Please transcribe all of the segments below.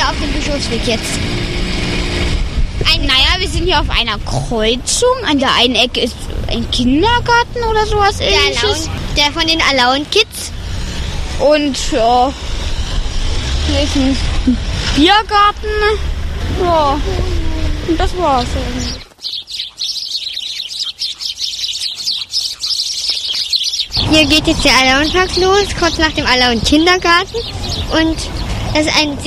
hier auf dem Bischofsweg jetzt? Naja, wir sind hier auf einer Kreuzung. An der einen Ecke ist ein Kindergarten oder sowas ähnliches. Der von den Alaun Kids. Und ja, hier ist ein Biergarten. Ja, und das war's. Hier geht jetzt der Alaun-Park los, kurz nach dem Alaun-Kindergarten. Und das ist ein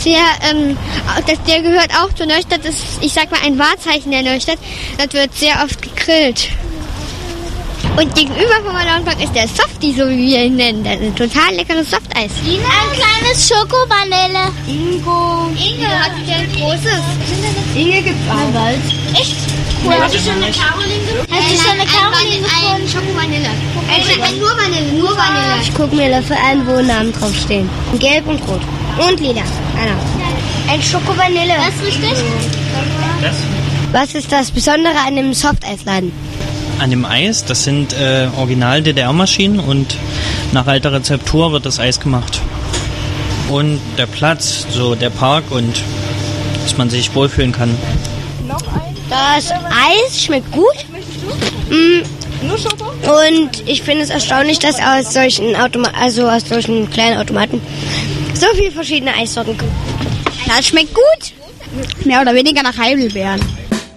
der gehört auch zur Neustadt, das ist, ich sag mal, ein Wahrzeichen der Neustadt. Das wird sehr oft gegrillt. Und gegenüber vom Alaun-Park ist der Softie, so wie wir ihn nennen. Das ist ein total leckeres Softeis. Ein kleines Schokovanille. Ingo hat wieder ein großes. Inge gibt's auch. Echt? Cool. Hast du schon eine Caroline gefunden? Hast du schon eine Caroline gefunden? Ein Schokovanille. Nur Vanille. Ich gucke mir dafür an, wo Namen draufstehen. Gelb und rot. Und lila. Ein Schokovanille. Das ist richtig? Was ist das Besondere an dem Softeisladen? An dem Eis, das sind original DDR-Maschinen und nach alter Rezeptur wird das Eis gemacht. Und der Platz, so der Park und dass man sich wohlfühlen kann. Das Eis schmeckt gut. Nur Schoko? Und ich finde es erstaunlich, dass aus solchen aus solchen kleinen Automaten so viele verschiedene Eissorten kommen. Das schmeckt gut. Mehr oder weniger nach Heidelbeeren.